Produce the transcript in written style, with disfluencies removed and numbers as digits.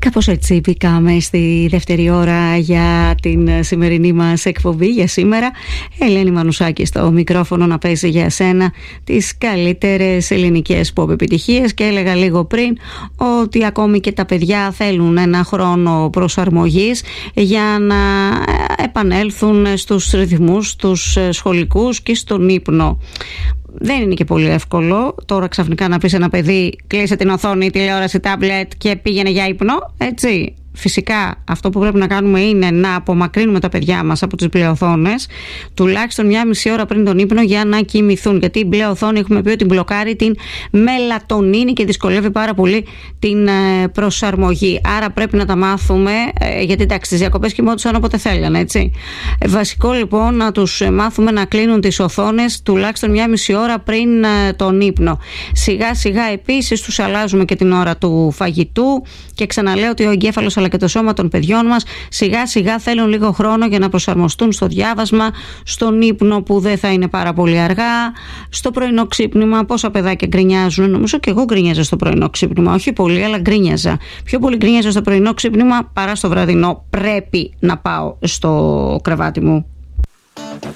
Κάπως έτσι μπήκαμε στη δεύτερη ώρα για την σημερινή μας εκπομπή για σήμερα. Ελένη Μανουσάκη στο μικρόφωνο να παίζει για σένα τις καλύτερες ελληνικές pop επιτυχίες, και έλεγα λίγο πριν ότι ακόμη και τα παιδιά θέλουν ένα χρόνο προσαρμογής για να επανέλθουν στους ρυθμούς, τους σχολικούς και στον ύπνο. Δεν είναι και πολύ εύκολο τώρα ξαφνικά να πεις ένα παιδί κλείσε την οθόνη, τηλεόραση, τάμπλετ και πήγαινε για ύπνο, έτσι. Φυσικά αυτό που πρέπει να κάνουμε είναι να απομακρύνουμε τα παιδιά μας από τις μπλε οθόνες τουλάχιστον μια μισή ώρα πριν τον ύπνο για να κοιμηθούν, γιατί η μπλε οθόνη έχουμε πει ότι μπλοκάρει την μελατονίνη και δυσκολεύει πάρα πολύ την προσαρμογή. Άρα πρέπει να τα μάθουμε, γιατί εντάξει, τις διακοπές κοιμόντουσαν όποτε θέλανε, έτσι. Βασικό λοιπόν να τους μάθουμε να κλείνουν τις οθόνες τουλάχιστον μια μισή ώρα πριν τον ύπνο. Σιγά σιγά επίσης τους αλλάζουμε και την ώρα του φαγητού, και ξαναλέω ότι ο εγκέφαλος αλλά και το σώμα των παιδιών μας σιγά σιγά θέλουν λίγο χρόνο για να προσαρμοστούν στο διάβασμα, στον ύπνο που δεν θα είναι πάρα πολύ αργά, στο πρωινό ξύπνημα. Πόσα παιδάκια γκρινιάζουν, νομίζω και εγώ γκρινιάζα στο πρωινό ξύπνημα, όχι πολύ αλλά γκρινιάζα. Πιο πολύ γκρινιάζα στο πρωινό ξύπνημα παρά στο βραδινό. Πρέπει να πάω στο κρεβάτι μου.